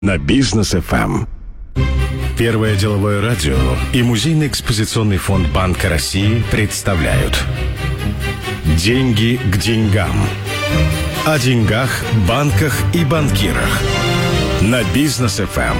на Бизнес ФМ. Первое деловое радио и музейный экспозиционный фонд Банка России представляют «Деньги к деньгам». О деньгах, банках и банкирах на Бизнес ФМ.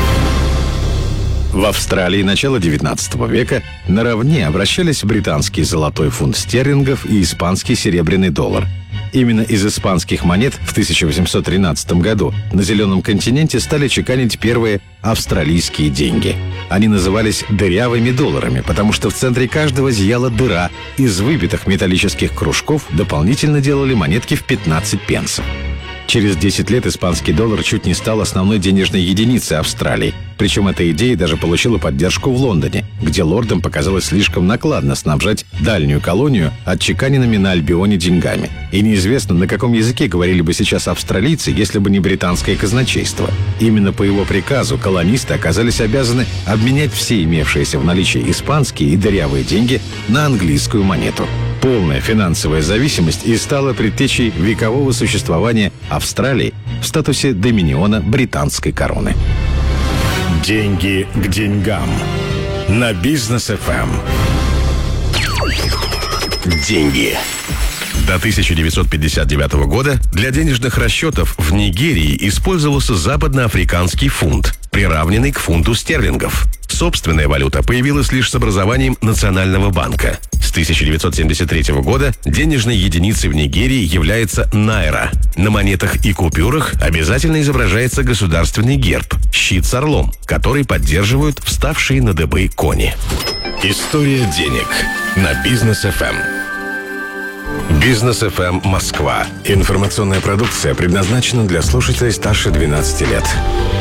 В Австралии начала XIX века наравне обращались британский золотой фунт стерлингов и испанский серебряный доллар. Именно из испанских монет в 1813 году на Зеленом континенте стали чеканить первые австралийские деньги. Они назывались дырявыми долларами, потому что в центре каждого зияла дыра. Из выбитых металлических кружков дополнительно делали монетки в 15 пенсов. Через 10 лет испанский доллар чуть не стал основной денежной единицей Австралии. Причем эта идея даже получила поддержку в Лондоне, где лордам показалось слишком накладно снабжать дальнюю колонию отчеканенными на Альбионе деньгами. И неизвестно, на каком языке говорили бы сейчас австралийцы, если бы не британское казначейство. Именно по его приказу колонисты оказались обязаны обменять все имевшиеся в наличии испанские и дырявые деньги на английскую монету. Полная финансовая зависимость и стала предтечей векового существования Австралии в статусе доминиона британской короны. Деньги к деньгам на Бизнес ФМ. Деньги. До 1959 года для денежных расчетов в Нигерии использовался западноафриканский фунт, приравненный к фунту стерлингов. Собственная валюта появилась лишь с образованием Национального банка. С 1973 года денежной единицей в Нигерии является найра. На монетах и купюрах обязательно изображается государственный герб – щит с орлом, который поддерживают вставшие на дыбы кони. История денег на Бизнес ФМ. Бизнес ФМ Москва. Информационная продукция предназначена для слушателей старше 12 лет.